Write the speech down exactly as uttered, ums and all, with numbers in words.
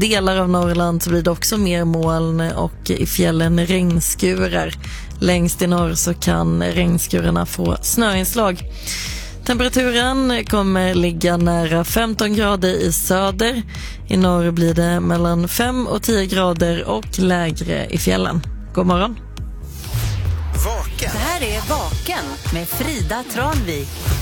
delar av Norrland så blir det också mer moln och i fjällen regnskurar. Längst i norr så kan regnskurarna få snöinslag. Temperaturen kommer ligga nära femton grader i söder. I norr blir det mellan fem och tio grader och lägre i fjällen. God morgon. Vaken. Det här är Vaken med Frida Tranvik.